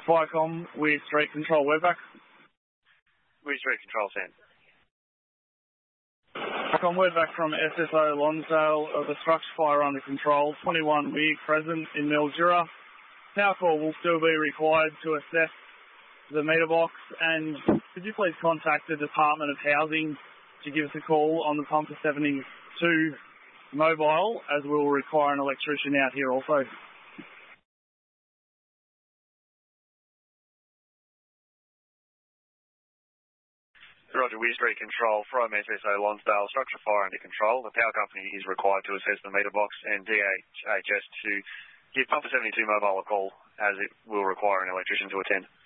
Firecom with Street Control. We're back. With Street Control, Sam. Firecom, we're back from SSO Lonsdale of the structure fire under control. 21 WIG present in Mildura. Power call will still be required to assess the meter box, and could you please contact the Department of Housing to give us a call on the Pumper 72 mobile, as we will require an electrician out here also. Roger, with Street Control from SSO Lonsdale, structure fire under control. The power company is required to assess the meter box and DHHS to give Pumper 72 mobile a call, as it will require an electrician to attend.